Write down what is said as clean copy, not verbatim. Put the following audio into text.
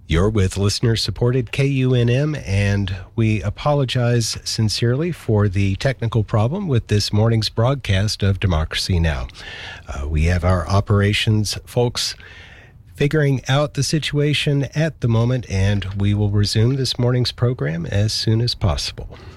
You're with listener-supported KUNM, and we apologize sincerely for the technical problem with this morning's broadcast of Democracy Now! We have our operations folks figuring out the situation at the moment, and we will resume this morning's program as soon as possible.